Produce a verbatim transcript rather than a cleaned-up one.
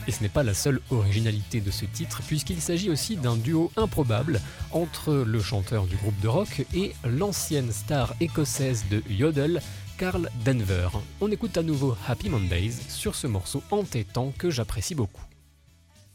Et ce n'est pas la seule originalité de ce titre, puisqu'il s'agit aussi d'un duo improbable entre le chanteur du groupe de rock et l'ancienne star écossaise de Yodel, Carl Denver. On écoute à nouveau Happy Mondays sur ce morceau entêtant que j'apprécie beaucoup.